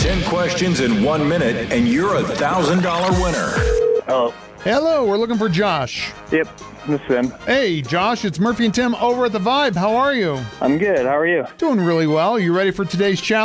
10 questions in 1 minute, and you're a $1,000 winner. Hello. Hello, we're looking for Josh. Yep, this is him. Hey, Josh, it's Murphy and Tim over at The Vibe. How are you? I'm good. How are you? Doing really well. You ready for today's challenge?